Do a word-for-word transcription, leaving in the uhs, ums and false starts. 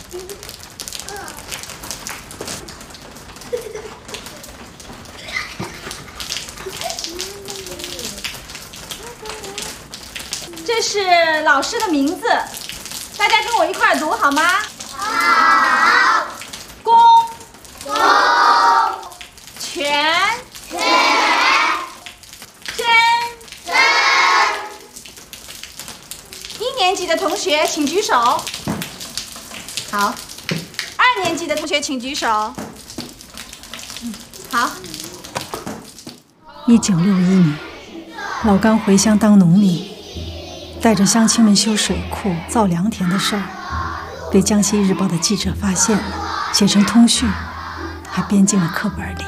这是老师的名字，大家跟我一块儿读好吗？ 好。 公。 公。 全。 全。 真。 真。 一年级的同学请举手。好。二年级的同学请举手。嗯，好。 一九六一年，老刚回乡当农民。带着乡亲们修水库、造良田的事儿，被江西日报的记者发现了，写成通讯，还编进了课本里。